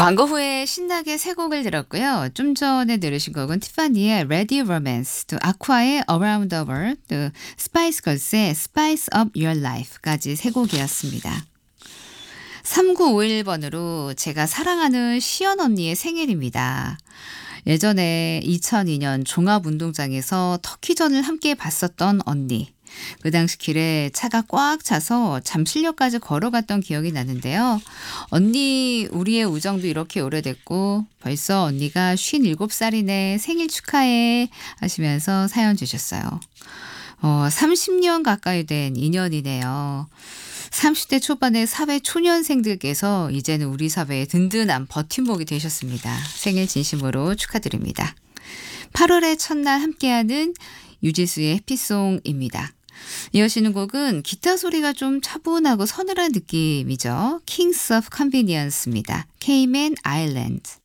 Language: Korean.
광고 후에 신나게 새 곡을 들었고요. 좀 전에 들으신 곡은 티파니의 Ready Romance, 또 아쿠아의 Around the World, 또 스파이스 걸스의 Spice Up Your Life까지 새 곡이었습니다. 3951번으로 제가 사랑하는 시연 언니의 생일입니다. 예전에 2002년 종합운동장에서 터키전을 함께 봤었던 언니. 그 당시 길에 차가 꽉 차서 잠실역까지 걸어갔던 기억이 나는데요. 언니, 우리의 우정도 이렇게 오래됐고 벌써 언니가 57살이네. 생일 축하해 하시면서 사연 주셨어요. 30년 가까이 된 인연이네요. 30대 초반의 사회 초년생들께서 이제는 우리 사회의 든든한 버팀목이 되셨습니다. 생일 진심으로 축하드립니다. 8월의 첫날 함께하는 유지수의 해피송입니다. 이어지는 곡은 기타 소리가 좀 차분하고 서늘한 느낌이죠. Kings of Convenience입니다. Cayman Island.